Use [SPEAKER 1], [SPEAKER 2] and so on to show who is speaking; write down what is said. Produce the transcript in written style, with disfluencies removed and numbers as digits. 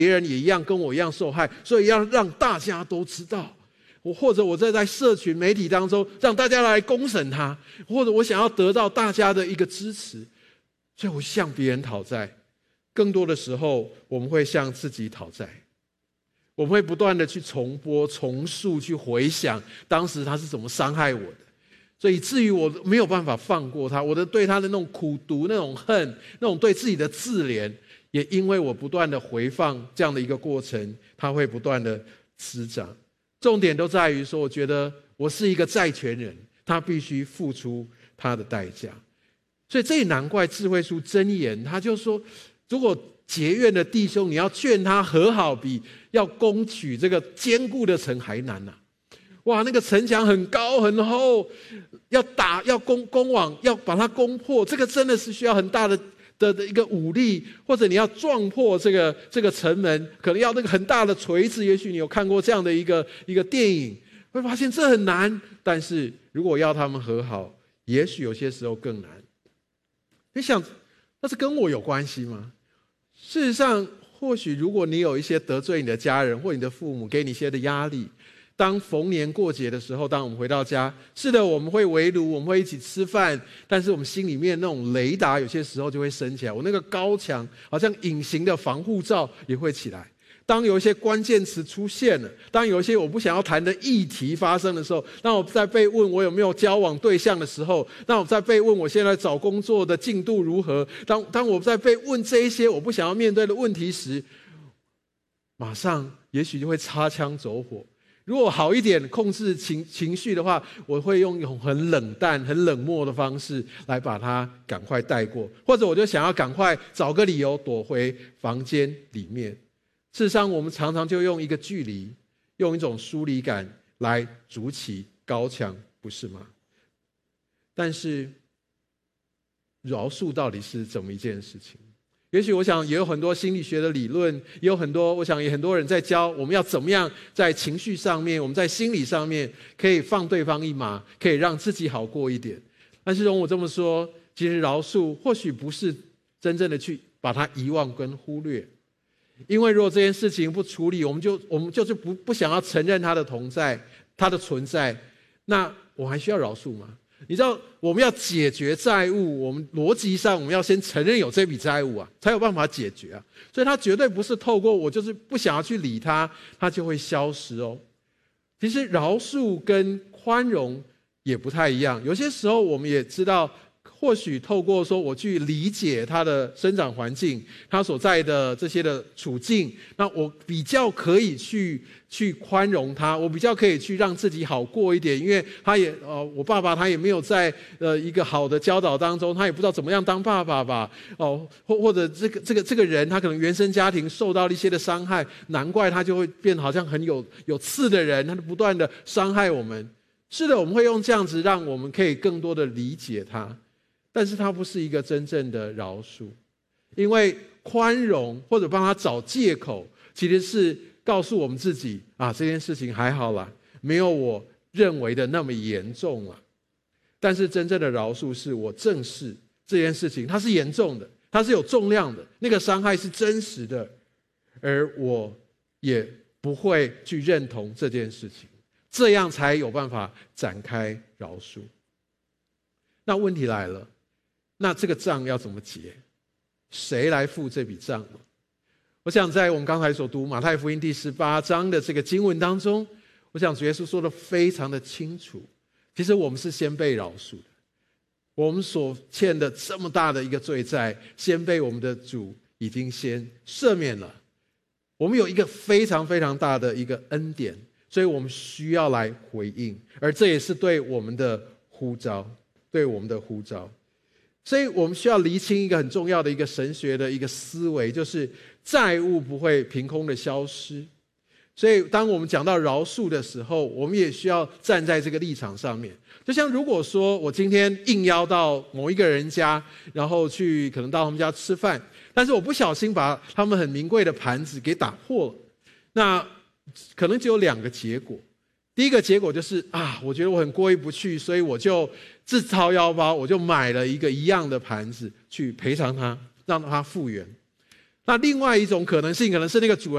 [SPEAKER 1] 别人也一样跟我一样受害，所以要让大家都知道。或者我在社群媒体当中让大家来公审他，或者我想要得到大家的一个支持，所以我向别人讨债。更多的时候我们会向自己讨债，我们会不断的去重播重述，去回想当时他是怎么伤害我的，所以以至于我没有办法放过他，我的对他的那种苦毒、那种恨、那种对自己的自怜，也因为我不断的回放这样的一个过程，它会不断的滋长。重点都在于说，我觉得我是一个债权人，他必须付出他的代价。所以这也难怪智慧书箴言他就说，如果结怨的弟兄，你要劝他和好，比要攻取这个坚固的城还难啊。哇，那个城墙很高很厚，要打要攻网，要把它攻破，这个真的是需要很大的一个武力，或者你要撞破这个城门，可能要那个很大的锤子。也许你有看过这样的一个电影，会发现这很难。但是如果要他们和好，也许有些时候更难。你想，那是跟我有关系吗？事实上，或许如果你有一些得罪你的家人或你的父母，给你一些的压力，当逢年过节的时候，当我们回到家，是的，我们会围炉，我们会一起吃饭，但是我们心里面那种雷达有些时候就会升起来，我那个高墙好像隐形的防护罩也会起来。当有一些关键词出现了，当有一些我不想要谈的议题发生的时候，当我在被问我有没有交往对象的时候，当我在被问我现在找工作的进度如何，当我在被问这一些我不想要面对的问题时，马上也许就会擦枪走火。如果好一点控制情绪的话，我会用一种很冷淡很冷漠的方式来把它赶快带过，或者我就想要赶快找个理由躲回房间里面。事实上我们常常就用一个距离，用一种疏离感来筑起高墙，不是吗？但是饶恕到底是怎么一件事情？也许我想也有很多心理学的理论，也有很多，我想也很多人在教我们要怎么样在情绪上面，我们在心理上面可以放对方一马，可以让自己好过一点。但是容我这么说，其实饶恕或许不是真正的去把它遗忘跟忽略，因为如果这件事情不处理，我们就是不想要承认他的同在，他的存在，那我还需要饶恕吗？你知道我们要解决债务，我们逻辑上我们要先承认有这笔债务啊，才有办法解决啊。所以它绝对不是透过我就是不想要去理它，它就会消失哦。其实饶恕跟宽容也不太一样，有些时候我们也知道，或许透过说我去理解他的生长环境，他所在的这些的处境，那我比较可以去宽容他，我比较可以去让自己好过一点。因为他也我爸爸他也没有在一个好的教导当中，他也不知道怎么样当爸爸吧，或者这个人他可能原生家庭受到了一些的伤害，难怪他就会变得好像很有刺的人，他就不断的伤害我们。是的，我们会用这样子让我们可以更多的理解他。但是它不是一个真正的饶恕，因为宽容或者帮他找借口，其实是告诉我们自己啊，这件事情还好啦，没有我认为的那么严重了。但是真正的饶恕是我正视这件事情，它是严重的，它是有重量的，那个伤害是真实的，而我也不会去认同这件事情，这样才有办法展开饶恕。那问题来了，那这个账要怎么结？谁来付这笔账呢？我想在我们刚才所读马太福音第18章的这个经文当中，我想主耶稣说的非常的清楚，其实我们是先被饶恕的，我们所欠的这么大的一个罪债，先被我们的主已经先赦免了。我们有一个非常非常大的一个恩典，所以我们需要来回应，而这也是对我们的呼召，对我们的呼召。所以我们需要厘清一个很重要的一个神学的一个思维，就是债务不会凭空的消失。所以当我们讲到饶恕的时候，我们也需要站在这个立场上面。就像如果说我今天应邀到某一个人家，然后去可能到他们家吃饭，但是我不小心把他们很名贵的盘子给打破了，那可能只有2个结果。第一个结果就是我觉得我很过意不去，所以我就自掏腰包，我就买了一个一样的盘子去赔偿他，让他复原。 那另外一种可能性，可能是那个主